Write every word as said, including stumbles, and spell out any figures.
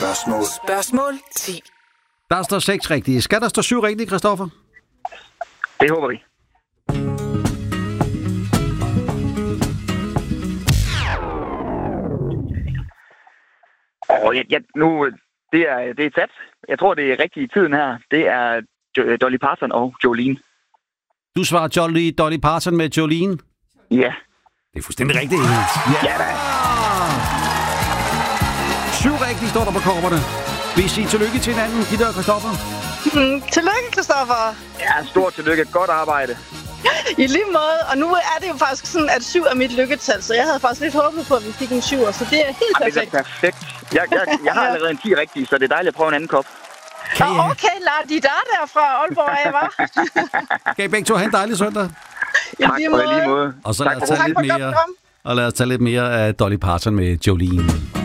Spørgsmål. Spørgsmål ti. Der står seks rigtige. Skal der stå syv rigtige, Christoffer? Det håber vi. Og jeg, jeg, nu, det er, det er et sats. Jeg tror, det er rigtigt i tiden her. Det er Dolly Parton og Jolene. Du svarer Jolly, Dolly Parton med Jolene? Ja. Det er fuldstændig rigtigt. Ja, da. Syv rigtige står der på kortene. Vil I sige tillykke til hinanden, Gitte og Christoffer? Mm, tillykke, Christoffer. Ja, stort tillykke. Godt arbejde. I lige måde. Og nu er det jo faktisk sådan, at syv er mit lykketal, så jeg havde faktisk lidt håbet på, at vi fik en syver, så det er helt Jamen, perfekt. det er perfekt. Jeg, jeg, jeg har allerede en ti rigtige, så det er dejligt at prøve en anden kop. Kan I... Okay, lad de der der fra Aalborg af, hva'? Kan I begge to have en dejlig søndag? Tak for lige måde. Og så tak lad os tage lidt mere, og lad os tage lidt mere af Dolly Parton med Jolene.